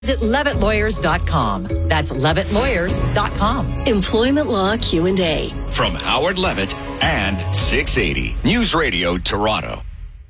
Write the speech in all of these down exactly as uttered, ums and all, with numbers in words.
Visit levitt lawyers dot com. That's levitt lawyers dot com. Employment Law Q and A. From Howard Levitt and six eighty News Radio Toronto.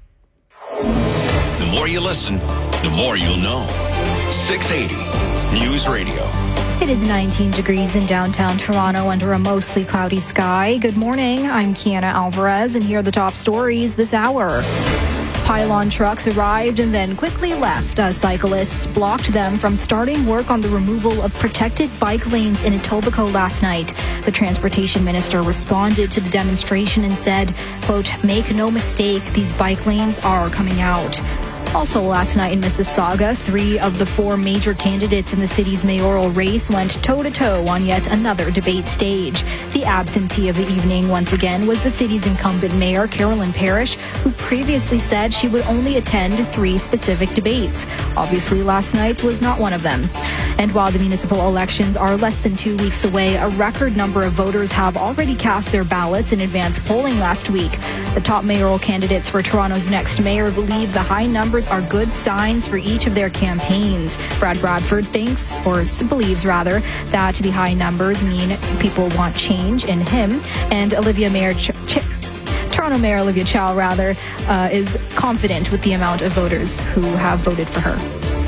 The more you listen, the more you'll know. six eighty News Radio. It is nineteen degrees in downtown Toronto under a mostly cloudy sky. Good morning. I'm Kiana Alvarez, and here are the top stories this hour. Pylon trucks arrived and then quickly left as cyclists blocked them from starting work on the removal of protected bike lanes in Etobicoke last night. The transportation minister responded to the demonstration and said, quote, "Make no mistake, these bike lanes are coming out." Also last night in Mississauga, three of the four major candidates in the city's mayoral race went toe-to-toe on yet another debate stage. The absentee of the evening once again was the city's incumbent mayor, Carolyn Parrish, who previously said she would only attend three specific debates. Obviously, last night's was not one of them. And while the municipal elections are less than two weeks away, a record number of voters have already cast their ballots in advance polling last week. The top mayoral candidates for Toronto's next mayor believe the high numbers are good signs for each of their campaigns. Brad Bradford thinks, or believes rather, that the high numbers mean people want change in him. And Olivia Mayor Ch- Ch- Toronto Mayor Olivia Chow rather uh, is confident with the amount of voters who have voted for her.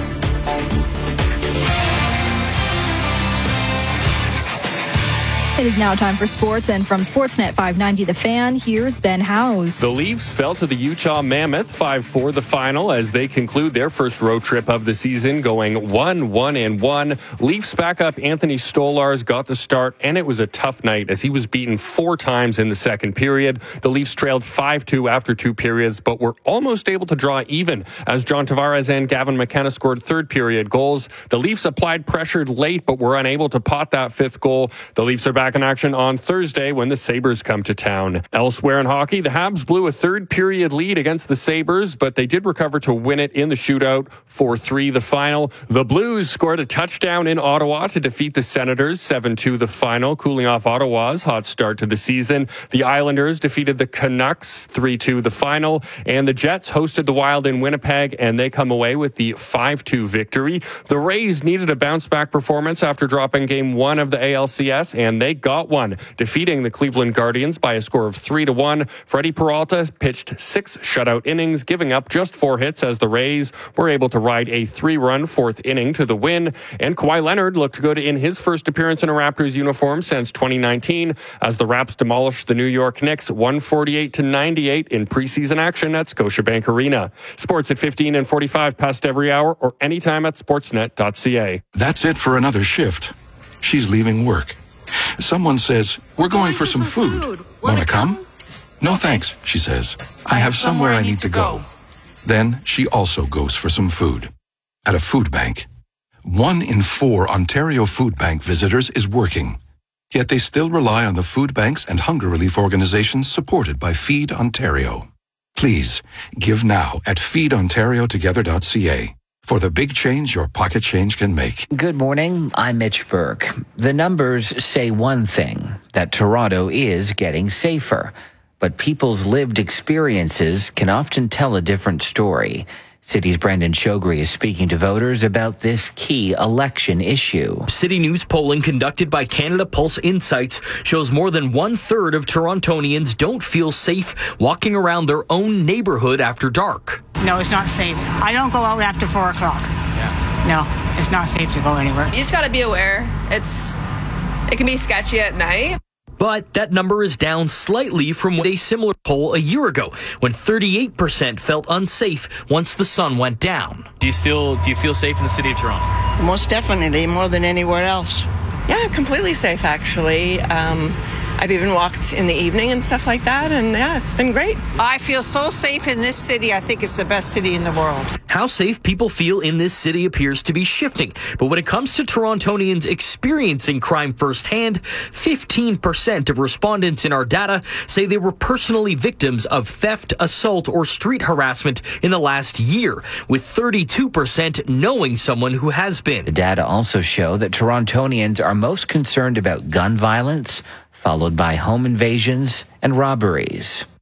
It is now time for sports, and from Sportsnet five ninety The Fan, here's Ben Howes. The Leafs fell to the Utah Mammoth five four the final as they conclude their first road trip of the season, going one one and one. Leafs backup Anthony Stolarz got the start, and it was a tough night as he was beaten four times in the second period. The Leafs trailed five two after two periods, but were almost able to draw even as John Tavares and Gavin McKenna scored third period goals. The Leafs applied pressure late, but were unable to pot that fifth goal. The Leafs are back in action on Thursday when the Sabres come to town. Elsewhere in hockey, the Habs blew a third period lead against the Sabres, but they did recover to win it in the shootout, four three the final. The Blues scored a touchdown in Ottawa to defeat the Senators, seven two the final, cooling off Ottawa's hot start to the season. The Islanders defeated the Canucks, three two the final, and the Jets hosted the Wild in Winnipeg, and they come away with the five two victory. The Rays needed a bounce-back performance after dropping game one of the A L C S, and they got one, defeating the Cleveland Guardians by a score of three to one. Freddie Peralta pitched six shutout innings, giving up just four hits as the Rays were able to ride a three-run fourth inning to the win. And Kawhi Leonard looked good in his first appearance in a Raptors uniform since twenty nineteen as the Raps demolished the New York Knicks one forty-eight to ninety-eight in preseason action at Scotiabank Arena. Sports at fifteen and forty-five past every hour or anytime at sportsnet dot c a. That's it for another shift. She's leaving work. Someone says, "We're going, going for, for some, some food. food. Want to come? come?" "No, thanks," she says. "I have somewhere I need to go." Then she also goes for some food. At a food bank. One in four Ontario Food Bank visitors is working. Yet they still rely on the food banks and hunger relief organizations supported by Feed Ontario. Please, give now at feed ontario together dot c a. For the big change your pocket change can make. Good morning, I'm Mitch Burke. The numbers say one thing, that Toronto is getting safer. But people's lived experiences can often tell a different story. City's Brendan Shogri is speaking to voters about this key election issue. City News polling conducted by Canada Pulse Insights shows more than one-third of Torontonians don't feel safe walking around their own neighborhood after dark. No, it's not safe. I don't go out after four o'clock. Yeah. No, it's not safe to go anywhere. You just got to be aware. It's it can be sketchy at night. But that number is down slightly from a similar poll a year ago, when thirty-eight percent felt unsafe once the sun went down. Do you still do you feel safe in the city of Toronto? Most definitely, more than anywhere else. Yeah, completely safe, actually. Um, I've even walked in the evening and stuff like that, and yeah, it's been great. I feel so safe in this city. I think it's the best city in the world. How safe people feel in this city appears to be shifting. But when it comes to Torontonians experiencing crime firsthand, fifteen percent of respondents in our data say they were personally victims of theft, assault, or street harassment in the last year, with thirty-two percent knowing someone who has been. The data also show that Torontonians are most concerned about gun violence, followed by home invasions and robberies.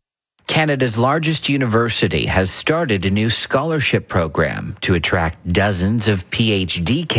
Canada's largest university has started a new scholarship program to attract dozens of P H D candidates